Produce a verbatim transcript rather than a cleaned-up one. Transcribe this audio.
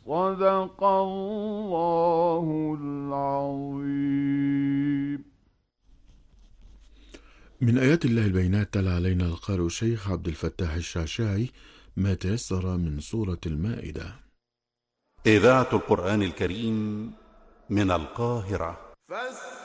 صدق الله العظيم. من آيات الله البينات تلا علينا القارئ الشيخ عبد الفتاح الشعشاعي ما تيسر من سورة المائدة. إذاعة القرآن الكريم من القاهرة.